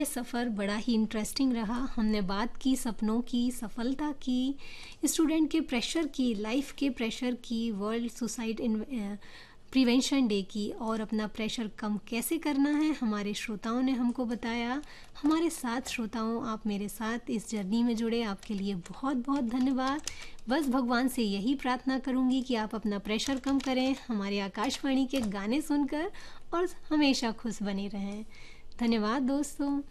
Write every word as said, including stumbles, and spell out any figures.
ये सफ़र बड़ा ही इंटरेस्टिंग रहा। हमने बात की सपनों की, सफलता की, स्टूडेंट के प्रेशर की, लाइफ के प्रेशर की, world suicide in prevention day की और अपना प्रेशर कम कैसे करना है हमारे श्रोताओं ने हमको बताया। हमारे साथ श्रोताओं, आप मेरे साथ इस जर्नी में जुड़े, आपके लिए बहुत बहुत धन्यवाद। बस भगवान से यही प्रार्थना करूँगी कि आप अपना प्रेशर कम करें, हमारे आकाशवाणी के गाने सुनकर और हमेशा खुश बने रहें। धन्यवाद दोस्तों।